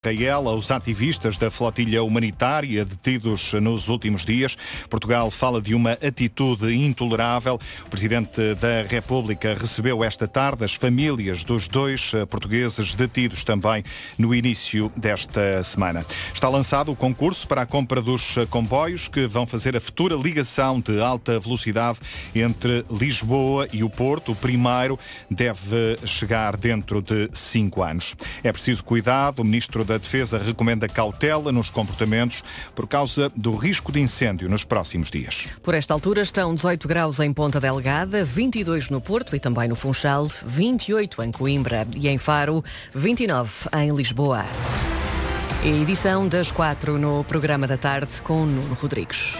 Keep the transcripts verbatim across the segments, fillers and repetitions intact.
Israel aos ativistas da flotilha humanitária detidos nos últimos dias. Portugal fala de uma atitude intolerável. O Presidente da República recebeu esta tarde as famílias dos dois portugueses detidos também no início desta semana. Está lançado o concurso para a compra dos comboios que vão fazer a futura ligação de alta velocidade entre Lisboa e o Porto. O primeiro deve chegar dentro de cinco anos. É preciso cuidado. O Ministro da Defesa recomenda cautela nos comportamentos por causa do risco de incêndio nos próximos dias. Por esta altura estão dezoito graus em Ponta Delgada, vinte e dois no Porto e também no Funchal, vinte e oito em Coimbra e em Faro, vinte e nove em Lisboa. Edição das quatro no programa da tarde com Nuno Rodrigues.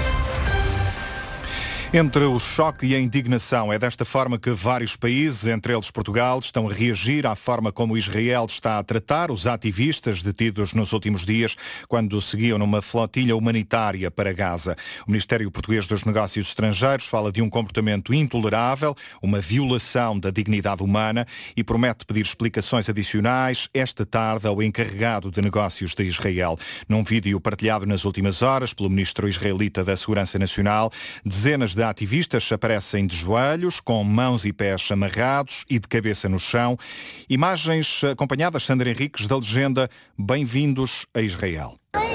Entre o choque e a indignação, é desta forma que vários países, entre eles Portugal, estão a reagir à forma como Israel está a tratar os ativistas detidos nos últimos dias, quando seguiam numa flotilha humanitária para Gaza. O Ministério Português dos Negócios Estrangeiros fala de um comportamento intolerável, uma violação da dignidade humana e promete pedir explicações adicionais esta tarde ao encarregado de negócios de Israel. Num vídeo partilhado nas últimas horas pelo Ministro israelita da Segurança Nacional, dezenas de de ativistas aparecem de joelhos, com mãos e pés amarrados e de cabeça no chão. Imagens acompanhadas, Sandra Henriques, da legenda "Bem-vindos a Israel".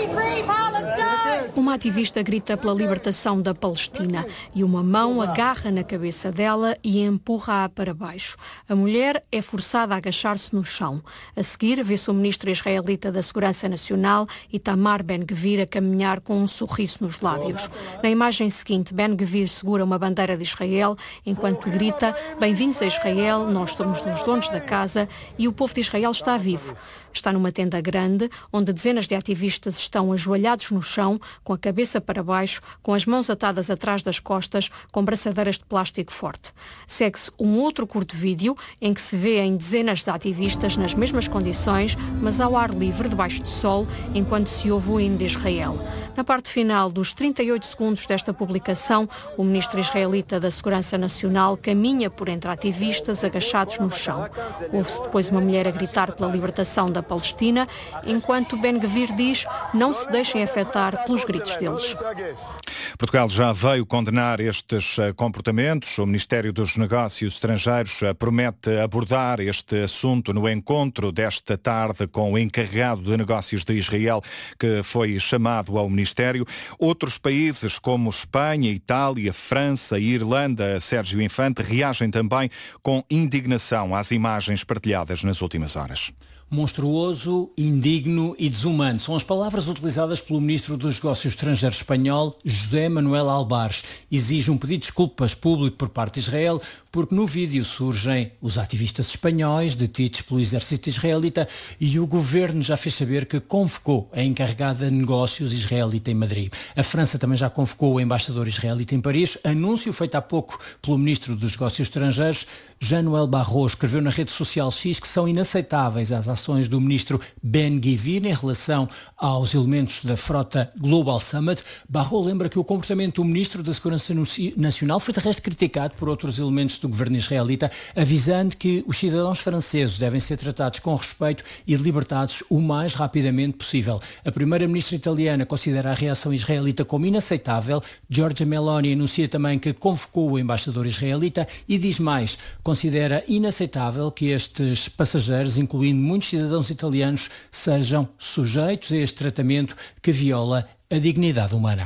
Uma ativista grita pela libertação da Palestina e uma mão agarra na cabeça dela e empurra-a para baixo. A mulher é forçada a agachar-se no chão. A seguir, vê-se o ministro israelita da Segurança Nacional, Itamar Ben-Gvir, a caminhar com um sorriso nos lábios. Na imagem seguinte, Ben-Gvir segura uma bandeira de Israel enquanto grita: "Bem-vindos a Israel, nós somos os donos da casa", e o povo de Israel está vivo. Está numa tenda grande, onde dezenas de ativistas estão ajoelhados no chão, com a cabeça para baixo, com as mãos atadas atrás das costas, com braçadeiras de plástico forte. Segue-se um outro curto vídeo, em que se vêem dezenas de ativistas nas mesmas condições, mas ao ar livre, debaixo do sol, enquanto se ouve o hino de Israel. Na parte final dos trinta e oito segundos desta publicação, o ministro israelita da Segurança Nacional caminha por entre ativistas agachados no chão. Ouve-se depois uma mulher a gritar pela libertação da Palestina, enquanto Ben-Gvir diz: "Não se deixem afetar pelos gritos deles". Portugal já veio condenar estes comportamentos. O Ministério dos Negócios Estrangeiros promete abordar este assunto no encontro desta tarde com o encarregado de negócios de Israel, que foi chamado ao Ministério. Outros países como Espanha, Itália, França e Irlanda, Sérgio Infante, reagem também com indignação às imagens partilhadas nas últimas horas. Monstruoso, indigno e desumano são as palavras utilizadas pelo Ministro dos Negócios Estrangeiros espanhol, José Manuel Albares. Exige um pedido de desculpas público por parte de Israel, porque no vídeo surgem os ativistas espanhóis detidos pelo exército israelita e o governo já fez saber que convocou a encarregada de negócios israelita em Madrid. A França também já convocou o embaixador israelita em Paris. Anúncio feito há pouco pelo Ministro dos Negócios Estrangeiros, Jean-Noël Barrot, escreveu na rede social X que são inaceitáveis as ações do ministro Ben-Gvir em relação aos elementos da frota Global Summit. Barrot lembra que o comportamento do ministro da Segurança Nacional foi de resto criticado por outros elementos do governo israelita, avisando que os cidadãos franceses devem ser tratados com respeito e libertados o mais rapidamente possível. A primeira-ministra italiana considera a reação israelita como inaceitável. Giorgia Meloni anuncia também que convocou o embaixador israelita e diz mais: considera inaceitável que estes passageiros, incluindo muitos cidadãos italianos, sejam sujeitos a este tratamento que viola a dignidade humana.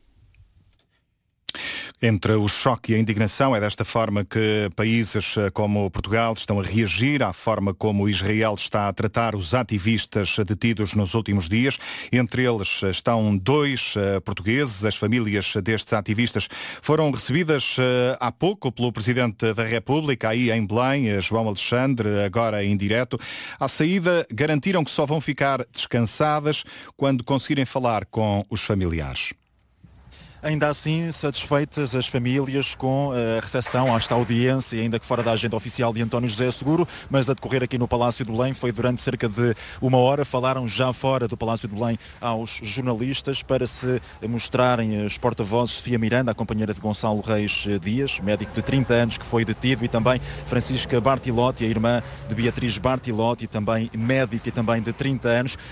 Entre o choque e a indignação, é desta forma que países como Portugal estão a reagir à forma como Israel está a tratar os ativistas detidos nos últimos dias. Entre eles estão dois portugueses. As famílias destes ativistas foram recebidas há pouco pelo Presidente da República, aí em Belém, João Alexandre, agora em direto. À saída, garantiram que só vão ficar descansadas quando conseguirem falar com os familiares. Ainda assim, satisfeitas as famílias com a recepção, esta audiência, ainda que fora da agenda oficial de António José Seguro, mas a decorrer aqui no Palácio de Belém foi durante cerca de uma hora. Falaram já fora do Palácio de Belém aos jornalistas para se mostrarem os porta-vozes Sofia Miranda, a companheira de Gonçalo Reis Dias, médico de trinta anos que foi detido, e também Francisca Bartilotti, a irmã de Beatriz Bartilotti, também médica e também de trinta anos.